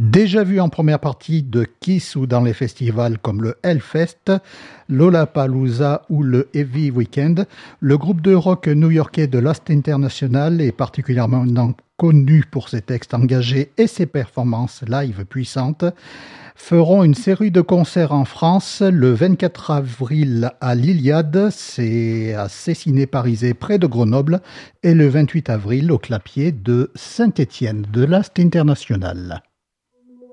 Déjà vu en première partie de Kiss ou dans les festivals comme le Hellfest, Lollapalooza ou le Heavy Weekend, le groupe de rock new-yorkais de Last International est particulièrement connu pour ses textes engagés et ses performances live puissantes, feront une série de concerts en France le 24 avril à l'Iliade, c'est à Cessiné-Parisé près de Grenoble, et le 28 avril au Clapier de Saint-Étienne de Last International.